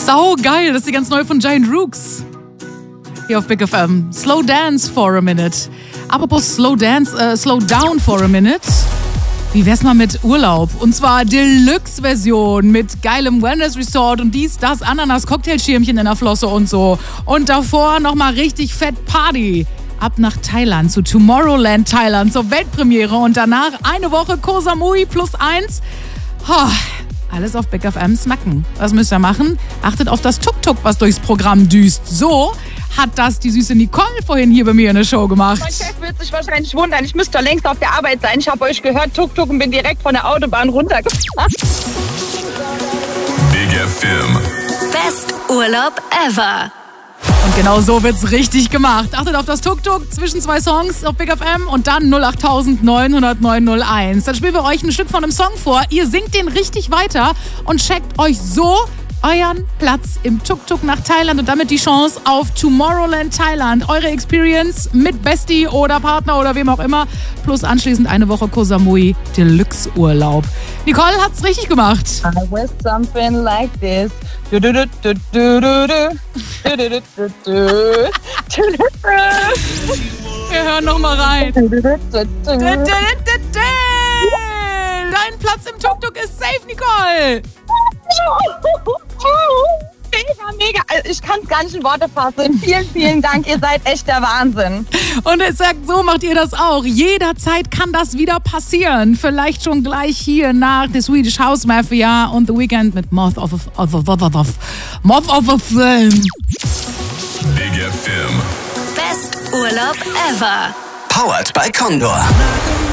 Sau geil, das ist die ganz neue von Giant Rooks. Hier auf Big FM. Slow Dance for a Minute. Apropos Slow Dance, Slow Down for a Minute. Wie wär's mal mit Urlaub? Und zwar Deluxe-Version mit geilem Wellness-Resort und dies, das, Ananas-Cocktailschirmchen in der Flosse und so. Und davor nochmal richtig fett Party. Ab nach Thailand, zu Tomorrowland Thailand, zur Weltpremiere und danach eine Woche Koh Samui +1. Alles auf Big FM snacken. Was müsst ihr machen? Achtet auf das Tuk-Tuk, was durchs Programm düst. So hat das die süße Nicole vorhin hier bei mir in der Show gemacht. Mein Chef wird sich wahrscheinlich wundern. Ich müsste längst auf der Arbeit sein. Ich habe euch gehört, Tuk-Tuk, und bin direkt von der Autobahn runtergefahren. Big FM. Best Urlaub ever. Und genau so wird's richtig gemacht. Achtet auf das Tuk-Tuk zwischen 2 Songs auf Big FM und dann 08900 901. Dann spielen wir euch ein Stück von einem Song vor. Ihr singt den richtig weiter und checkt euch so euren Platz im Tuk-Tuk nach Thailand und damit die Chance auf Tomorrowland Thailand. Eure Experience mit Bestie oder Partner oder wem auch immer. Plus anschließend eine Woche Koh Samui Deluxe-Urlaub. Nicole hat's richtig gemacht. I wish something like this. Wir hören noch mal rein. Dein Platz im Tuk-Tuk ist safe, Nicole. Mega. Ich kann es gar nicht in Worte fassen. Vielen, vielen Dank. Ihr seid echt der Wahnsinn. Und exakt so macht ihr das auch. Jederzeit kann das wieder passieren. Vielleicht schon gleich hier nach The Swedish House Mafia und The Weeknd mit Moth of a Flame. Big FM. Best Urlaub ever. Powered by Condor.